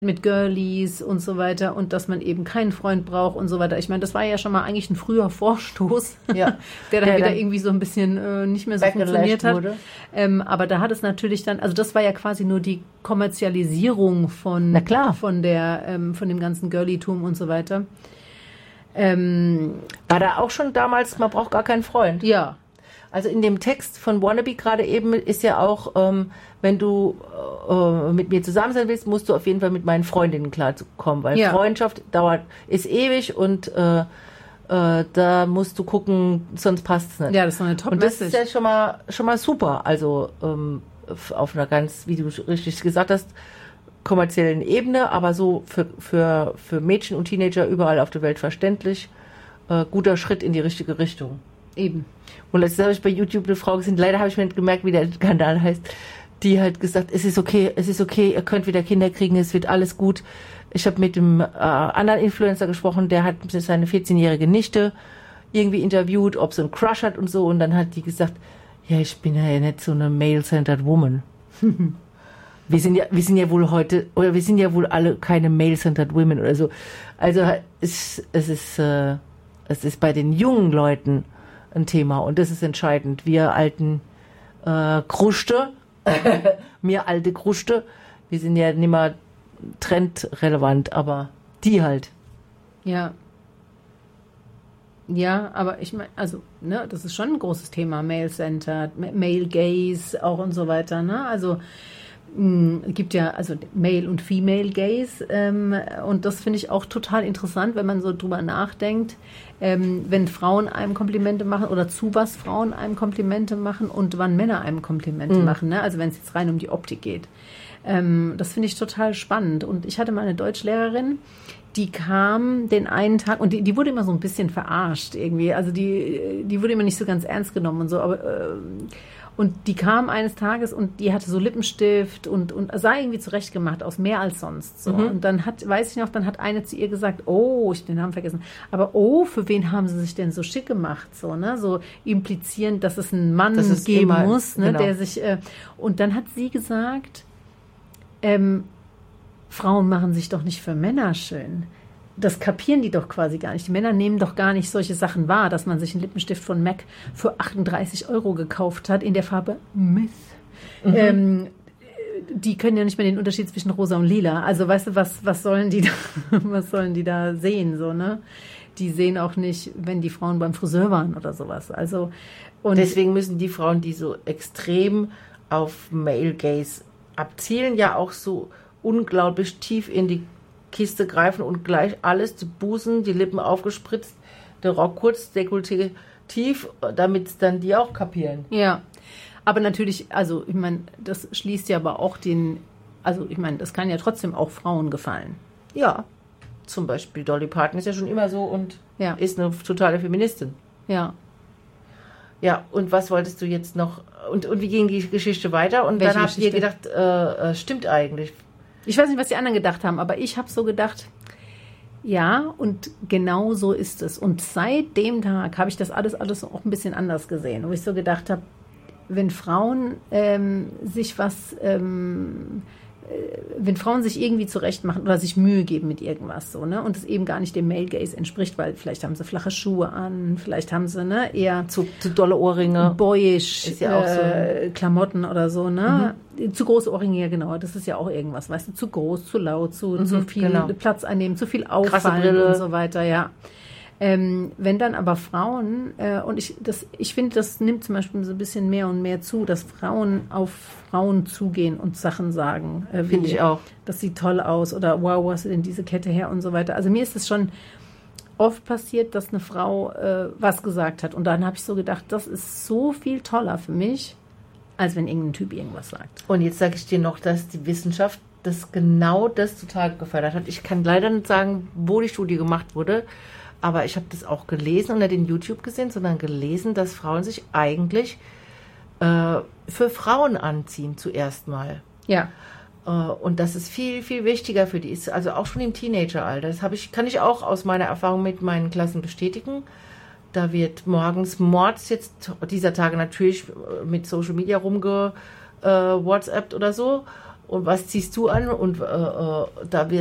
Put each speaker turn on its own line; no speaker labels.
mit Girlies und so weiter und dass man eben keinen Freund braucht und so weiter. Ich meine, das war ja schon mal eigentlich ein früher Vorstoß,
Ja.
der dann wieder irgendwie so ein bisschen nicht mehr so funktioniert hat. Aber da hat es natürlich dann, also das war ja quasi nur die Kommerzialisierung von dem ganzen Girlytum und so weiter.
War da auch schon damals, man braucht gar keinen Freund.
Ja.
Also in dem Text von Wannabe gerade eben ist ja auch, wenn du mit mir zusammen sein willst, musst du auf jeden Fall mit meinen Freundinnen klarkommen, weil Freundschaft ist ewig und da musst du gucken, sonst passt es nicht.
Ja, das ist so eine Top-Message.
Und das ist ja schon mal super. Also auf einer ganz, wie du richtig gesagt hast, kommerziellen Ebene, aber so für Mädchen und Teenager überall auf der Welt verständlich. Guter Schritt in die richtige Richtung.
Eben.
Und letztens habe ich bei YouTube eine Frau gesehen, leider habe ich mir nicht gemerkt, wie der Kanal heißt, die halt gesagt, es ist okay, ihr könnt wieder Kinder kriegen, es wird alles gut. Ich habe mit dem anderen Influencer gesprochen, der hat seine 14-jährige Nichte irgendwie interviewt, ob sie einen Crush hat und so, und dann hat die gesagt, ja, ich bin ja nicht so eine male-centered woman. Wir sind ja wohl heute, oder wir sind ja wohl alle keine male-centered women oder so. Also es ist bei den jungen Leuten ein Thema und das ist entscheidend. Wir alten Kruste, mir alte Kruste, wir sind ja nicht mehr trendrelevant, aber die halt.
Ja. Ja, aber ich meine, also, ne, das ist schon ein großes Thema, Male-Centered, Male Gaze auch und so weiter, ne, also gibt ja also Male und Female Gaze und das finde ich auch total interessant, wenn man so drüber nachdenkt, wenn Frauen einem Komplimente machen oder zu was Frauen einem Komplimente machen und wann Männer einem Komplimente machen, ne? Also wenn es jetzt rein um die Optik geht. Das finde ich total spannend und ich hatte mal eine Deutschlehrerin, die kam den einen Tag und die wurde immer so ein bisschen verarscht irgendwie, also die wurde immer nicht so ganz ernst genommen und so, aber und die kam eines Tages und die hatte so Lippenstift und sah irgendwie zurechtgemacht aus, mehr als sonst. So. Und dann hat eine zu ihr gesagt, oh, ich hab den Namen vergessen, aber für wen haben sie sich denn so schick gemacht? So, ne? So implizierend, dass es einen Mann geben muss, ne? Genau. Der sich, und dann hat sie gesagt, Frauen machen sich doch nicht für Männer schön. Das kapieren die doch quasi gar nicht. Die Männer nehmen doch gar nicht solche Sachen wahr, dass man sich einen Lippenstift von MAC für 38 € gekauft hat in der Farbe Myth. Die können ja nicht mehr den Unterschied zwischen rosa und lila. Also weißt du, was sollen die da sehen? So, ne? Die sehen auch nicht, wenn die Frauen beim Friseur waren oder sowas. Also, und
deswegen müssen die Frauen, die so extrem auf Male Gaze abzielen, ja auch so unglaublich tief in die Kiste greifen und gleich alles, die Busen, die Lippen aufgespritzt, der Rock kurz, Dekolleté tief, damit dann die auch kapieren.
Ja, aber natürlich, also ich meine, das schließt ja aber auch das kann ja trotzdem auch Frauen gefallen.
Ja, zum Beispiel Dolly Parton ist ja schon immer so und ist eine totale Feministin.
Ja.
Ja, und was wolltest du jetzt noch, und wie ging die Geschichte weiter? Und welche dann habt ihr gedacht, stimmt eigentlich.
Ich weiß nicht, was die anderen gedacht haben, aber ich habe so gedacht, ja, und genau so ist es. Und seit dem Tag habe ich das alles auch ein bisschen anders gesehen, wo ich so gedacht habe, wenn Frauen wenn Frauen sich irgendwie zurechtmachen oder sich Mühe geben mit irgendwas, so, ne, und es eben gar nicht dem Male Gaze entspricht, weil vielleicht haben sie flache Schuhe an, vielleicht haben sie, ne, eher
zu dolle Ohrringe,
boyish,
ist ja auch so.
Klamotten oder so, ne, zu große Ohrringe, ja genau, das ist ja auch irgendwas, weißt du, zu groß, zu laut, zu viel Platz einnehmen, zu viel auffallen und so weiter, ja. Wenn dann aber Frauen, und ich finde, das nimmt zum Beispiel so ein bisschen mehr und mehr zu, dass Frauen auf Frauen zugehen und Sachen sagen.
Finde ich auch.
Das sieht toll aus oder wow, wo hast du denn diese Kette her und so weiter. Also mir ist es schon oft passiert, dass eine Frau was gesagt hat und dann habe ich so gedacht, das ist so viel toller für mich, als wenn irgendein Typ irgendwas sagt.
Und jetzt sage ich dir noch, dass die Wissenschaft genau das total gefördert hat. Ich kann leider nicht sagen, wo die Studie gemacht wurde, aber ich habe das auch gelesen und nicht in YouTube gesehen, sondern gelesen, dass Frauen sich eigentlich für Frauen anziehen zuerst mal.
Ja.
Und das ist viel, viel wichtiger für die ist, also auch schon im Teenageralter. Das kann ich auch aus meiner Erfahrung mit meinen Klassen bestätigen. Da wird morgens Mords jetzt dieser Tage natürlich mit Social Media WhatsAppt oder so. und was ziehst du an? Und da